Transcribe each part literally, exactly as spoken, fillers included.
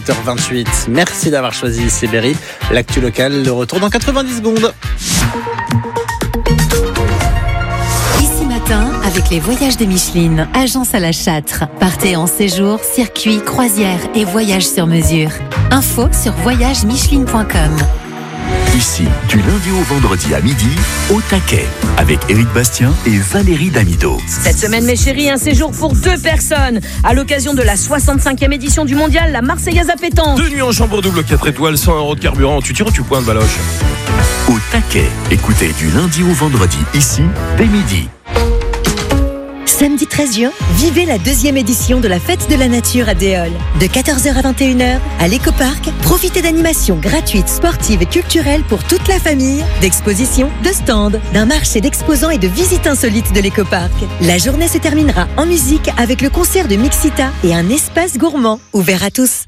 sept heures vingt-huit. Merci d'avoir choisi ici Berry. L'actu locale, le retour dans quatre-vingt-dix secondes. Ici matin, avec les voyages de Micheline, agence à la Châtre. Partez en séjour, circuit, croisière et voyage sur mesure. Info sur voyage micheline point com. Ici, du lundi au vendredi à midi, au taquet, avec Éric Bastien et Valérie Damido. Cette semaine, mes chéris, un séjour pour deux personnes. À l'occasion de la soixante-cinquième édition du mondial, la Marseillaise à pétanque. Deux nuits en chambre double, quatre étoiles, cent euros de carburant. Tu tires ou tu pointes, Valoche? Au taquet, écoutez du lundi au vendredi, ici, dès midi. Samedi treize juin, vivez la deuxième édition de la Fête de la Nature à Déol. De quatorze heures à vingt et une heures, à l'écoparc, profitez d'animations gratuites, sportives et culturelles pour toute la famille, d'expositions, de stands, d'un marché d'exposants et de visites insolites de l'écoparc. La journée se terminera en musique avec le concert de Mixita et un espace gourmand ouvert à tous.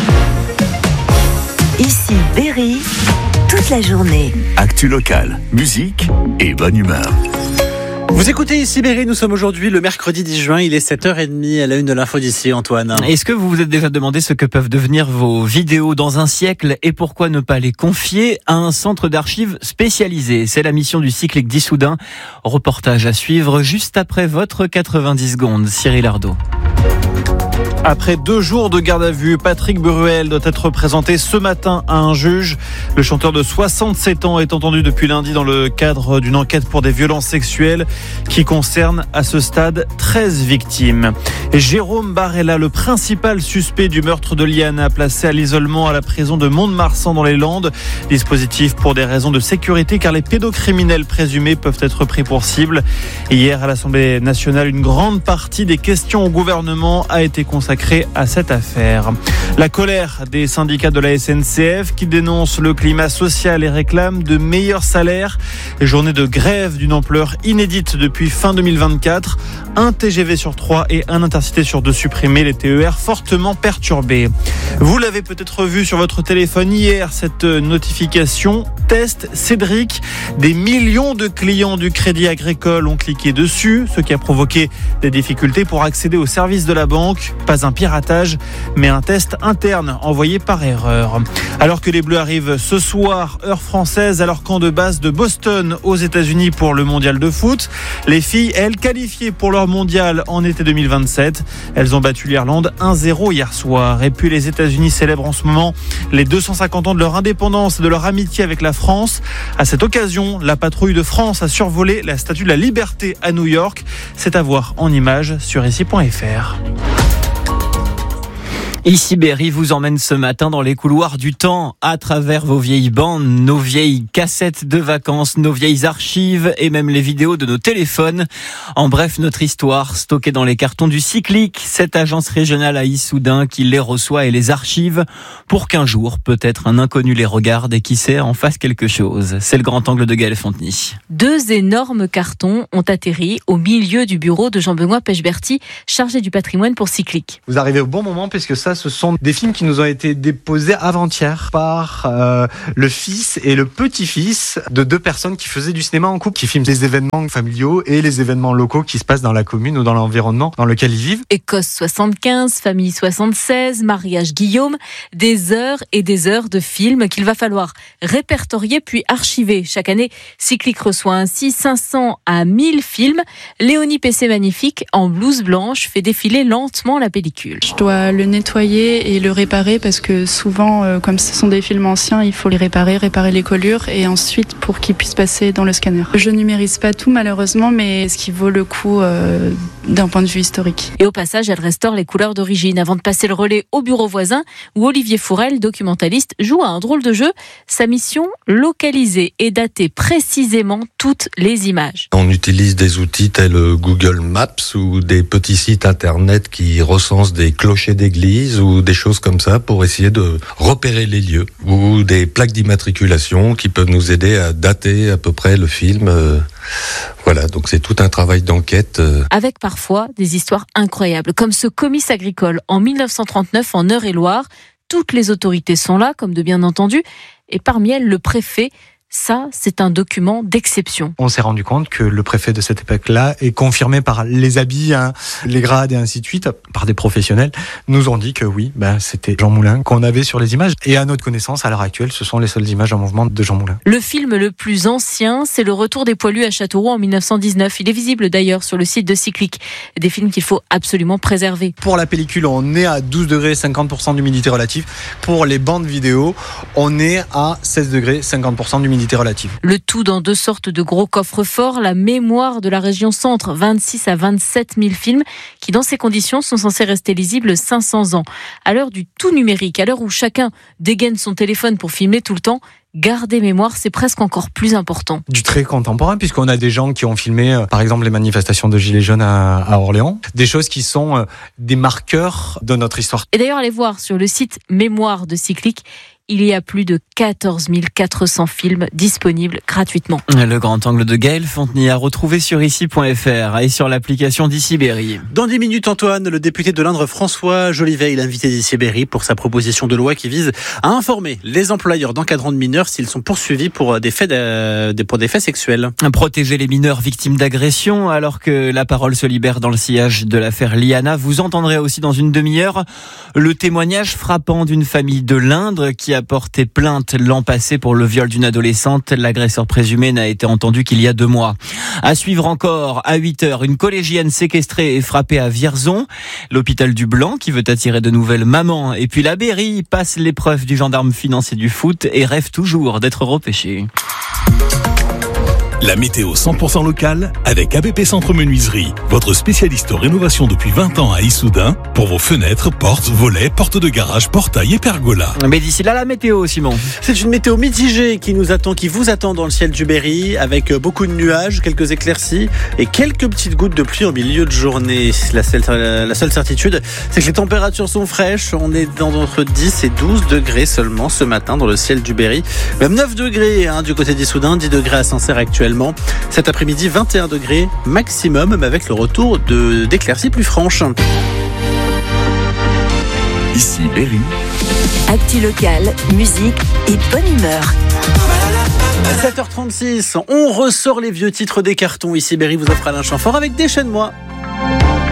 Ici Berry, toute la journée. Actu locale, musique et bonne humeur. Vous écoutez ici Berry, nous sommes aujourd'hui le mercredi dix juin, il est sept heures trente à la une de l'info d'ici, Antoine. Est-ce que vous vous êtes déjà demandé ce que peuvent devenir vos vidéos dans un siècle et pourquoi ne pas les confier à un centre d'archives spécialisé? C'est la mission du Cyclique d'Issoudun. Reportage à suivre juste après votre quatre-vingt-dix secondes. Cyril Ardo. Après deux jours de garde à vue, Patrick Bruel doit être présenté ce matin à un juge. Le chanteur de soixante-sept ans est entendu depuis lundi dans le cadre d'une enquête pour des violences sexuelles qui concerne à ce stade treize victimes. Et Jérôme Barella, le principal suspect du meurtre de Liana, placé à l'isolement à la prison de Mont-de-Marsan dans les Landes. Dispositif pour des raisons de sécurité car les pédocriminels présumés peuvent être pris pour cible. Hier à l'Assemblée nationale, une grande partie des questions au gouvernement a été consacrée à cette affaire. La colère des syndicats de la S N C F qui dénoncent le climat social et réclament de meilleurs salaires. Les journées de grève d'une ampleur inédite depuis fin deux mille vingt-quatre. Un T G V sur trois et un Intercité sur deux supprimés, les T E R fortement perturbés. Vous l'avez peut-être vu sur votre téléphone hier, cette notification test Cédric. Des millions de clients du Crédit Agricole ont cliqué dessus, ce qui a provoqué des difficultés pour accéder aux services de la banque. Pas un piratage, mais un test interne envoyé par erreur. Alors que les Bleus arrivent ce soir, heure française, à leur camp de base de Boston aux États-Unis pour le mondial de foot, les filles, elles, qualifiées pour leur mondial en été deux mille vingt-sept. Elles ont battu l'Irlande un zéro hier soir. Et puis les États-Unis célèbrent en ce moment les deux cent cinquante ans de leur indépendance et de leur amitié avec la France. À cette occasion, la patrouille de France a survolé la Statue de la Liberté à New York. C'est à voir en images sur ici point f r. Ici Berry vous emmène ce matin dans les couloirs du temps à travers vos vieilles bandes, nos vieilles cassettes de vacances, nos vieilles archives et même les vidéos de nos téléphones. En bref, notre histoire stockée dans les cartons du Cyclique, cette agence régionale à Issoudun qui les reçoit et les archive pour qu'un jour, peut-être un inconnu les regarde et qui sait en fasse quelque chose. C'est le grand angle de Gaël Fontenay. Deux énormes cartons ont atterri au milieu du bureau de Jean-Benoît Pechberti, chargé du patrimoine pour Cyclique. Vous arrivez au bon moment puisque ça, ce sont des films qui nous ont été déposés avant-hier par euh, le fils et le petit-fils de deux personnes qui faisaient du cinéma en couple, qui filment les événements familiaux et les événements locaux qui se passent dans la commune ou dans l'environnement dans lequel ils vivent. Écosse soixante-quinze, famille soixante-seize, mariage Guillaume, des heures et des heures de films qu'il va falloir répertorier puis archiver. Chaque année, Cyclique reçoit ainsi cinq cents à mille films. Léonie P C Magnifique, en blouse blanche, fait défiler lentement la pellicule. Je dois le nettoyer et le réparer parce que souvent, euh, comme ce sont des films anciens, il faut les réparer, réparer les collures et ensuite pour qu'ils puissent passer dans le scanner. Je numérise pas tout malheureusement, mais ce qui vaut le coup euh, d'un point de vue historique. Et au passage, elle restaure les couleurs d'origine avant de passer le relais au bureau voisin où Olivier Fourel, documentaliste, joue à un drôle de jeu. Sa mission, localiser et dater précisément toutes les images. On utilise des outils tels Google Maps ou des petits sites internet qui recensent des clochers d'église ou des choses comme ça pour essayer de repérer les lieux ou des plaques d'immatriculation qui peuvent nous aider à dater à peu près le film. Voilà, donc c'est tout un travail d'enquête. Avec parfois des histoires incroyables, comme ce comice agricole en mille neuf cent trente-neuf en Eure-et-Loire. Toutes les autorités sont là, comme de bien entendu, et parmi elles le préfet. Ça, c'est un document d'exception. On s'est rendu compte que le préfet de cette époque-là est confirmé par les habits, hein, les grades et ainsi de suite, par des professionnels, nous ont dit que oui, ben, c'était Jean Moulin qu'on avait sur les images. Et à notre connaissance, à l'heure actuelle, ce sont les seules images en mouvement de Jean Moulin. Le film le plus ancien, c'est Le Retour des Poilus à Châteauroux en mille neuf cent dix-neuf. Il est visible d'ailleurs sur le site de Cyclic. Des films qu'il faut absolument préserver. Pour la pellicule, on est à douze degrés cinquante pour cent d'humidité relative. Pour les bandes vidéo, on est à seize degrés cinquante pour cent d'humidité relative. Le tout dans deux sortes de gros coffres-forts. La mémoire de la région centre, vingt-six à vingt-sept mille films qui, dans ces conditions, sont censés rester lisibles cinq cents ans. À l'heure du tout numérique, à l'heure où chacun dégaine son téléphone pour filmer tout le temps, garder mémoire, c'est presque encore plus important. Du très contemporain, puisqu'on a des gens qui ont filmé, euh, par exemple, les manifestations de Gilets jaunes à, à Orléans. Des choses qui sont euh, des marqueurs de notre histoire. Et d'ailleurs, allez voir sur le site Mémoire de Cyclic, il y a plus de quatorze mille quatre cents films disponibles gratuitement. Le grand angle de Gaël Fontenay à retrouver sur ici point f r et sur l'application d'Ici Berry. Dans dix minutes, Antoine, le député de l'Indre François Jolivet, l'invité d'Ici Berry pour sa proposition de loi qui vise à informer les employeurs d'encadrants de mineurs s'ils sont poursuivis pour des faits, de, pour des faits sexuels. Protéger les mineurs victimes d'agression. Alors que la parole se libère dans le sillage de l'affaire Liana, vous entendrez aussi dans une demi-heure le témoignage frappant d'une famille de l'Indre qui a porté plainte l'an passé pour le viol d'une adolescente. L'agresseur présumé n'a été entendu qu'il y a deux mois. À suivre encore, à huit heures, une collégienne séquestrée et frappée à Vierzon. L'hôpital du Blanc qui veut attirer de nouvelles mamans. Et puis la Berry passe l'épreuve du gendarme financier du foot et rêve toujours d'être repêché. La météo cent pour cent locale avec A B P Centre Menuiserie, votre spécialiste en rénovation depuis vingt ans à Issoudun pour vos fenêtres, portes, volets, portes de garage, portails et pergolas. Mais d'ici là, la météo, Simon. C'est une météo mitigée qui nous attend, qui vous attend dans le ciel du Berry, avec beaucoup de nuages, quelques éclaircies et quelques petites gouttes de pluie au milieu de journée. La seule, la seule certitude, c'est que les températures sont fraîches. On est dans entre dix et douze degrés seulement ce matin dans le ciel du Berry. Même neuf degrés hein, du côté d'Issoudun, dix degrés à Sancerre actuellement. Cet après-midi, vingt et un degrés maximum, mais avec le retour de, d'éclaircies plus franches. Ici Berry. Actu locale, musique et bonne humeur. sept heures trente-six, on ressort les vieux titres des cartons. Ici Berry vous offre Alain Chamfort avec Déchaîne-moi.